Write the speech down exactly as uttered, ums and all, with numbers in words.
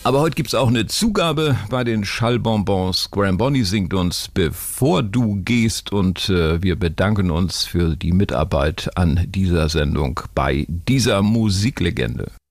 Aber heute gibt's auch eine Zugabe bei den Schallbonbons. Graham Bonny singt uns Bevor du gehst und äh, wir bedanken uns für die Mitarbeit an dieser Sendung bei dieser Musiklegende.